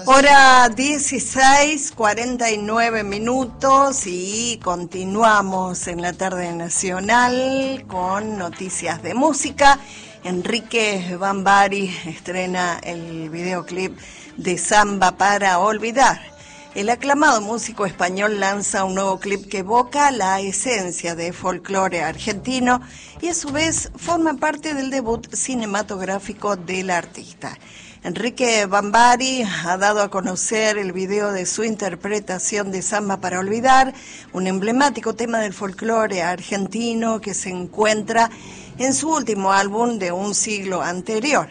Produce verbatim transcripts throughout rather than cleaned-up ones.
Hora dieciséis, cuarenta y nueve minutos y continuamos en la tarde nacional con noticias de música. Enrique Bambari estrena el videoclip de Samba para Olvidar. El aclamado músico español lanza un nuevo clip que evoca la esencia de folclore argentino y a su vez forma parte del debut cinematográfico del artista. Enrique Bambari ha dado a conocer el video de su interpretación de Samba para Olvidar, un emblemático tema del folclore argentino que se encuentra en su último álbum de un siglo anterior.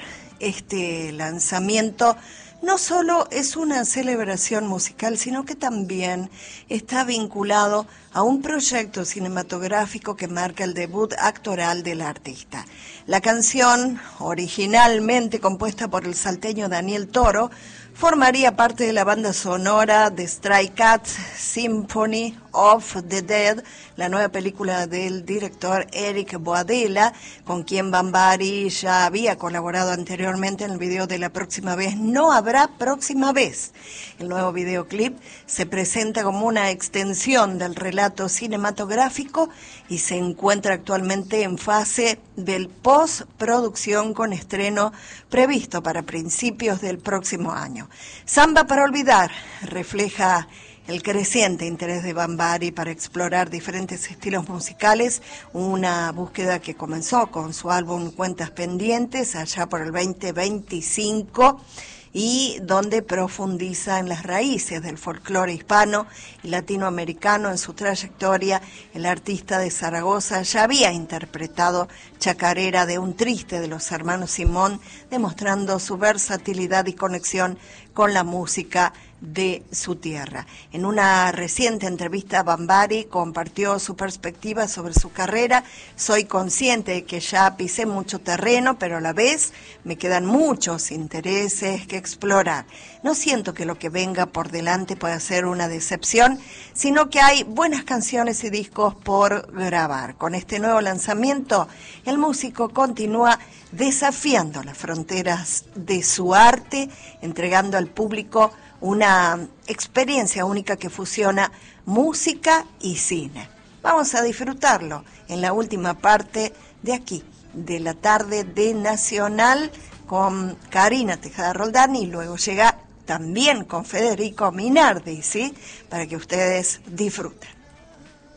Este lanzamiento no solo es una celebración musical, sino que también está vinculado a un proyecto cinematográfico que marca el debut actoral del artista. La canción, originalmente compuesta por el salteño Daniel Toro, formaría parte de la banda sonora de Stray Cats Symphony of the Dead, la nueva película del director Eric Boadella, con quien Bambari ya había colaborado anteriormente en el video de La Próxima Vez No Habrá Próxima Vez. El nuevo videoclip se presenta como una extensión del relato cinematográfico y se encuentra actualmente en fase del postproducción con estreno previsto para principios del próximo año. Samba para Olvidar refleja el creciente interés de Bambari para explorar diferentes estilos musicales, una búsqueda que comenzó con su álbum Cuentas Pendientes allá por el veinte veinticinco y donde profundiza en las raíces del folclore hispano y latinoamericano. En su trayectoria, el artista de Zaragoza ya había interpretado Chacarera de un Triste de los hermanos Simón, demostrando su versatilidad y conexión con la música de su tierra. En una reciente entrevista, Bambari compartió su perspectiva sobre su carrera. Soy consciente de que ya pisé mucho terreno, pero a la vez me quedan muchos intereses que explorar. No siento que lo que venga por delante pueda ser una decepción, sino que hay buenas canciones y discos por grabar. Con este nuevo lanzamiento, el músico continúa desafiando las fronteras de su arte, entregando al público una experiencia única que fusiona música y cine. Vamos a disfrutarlo en la última parte de aquí, de la tarde de Nacional, con Karina Tejada Roldán, y luego llega también con Federico Minardi, ¿sí? Para que ustedes disfruten.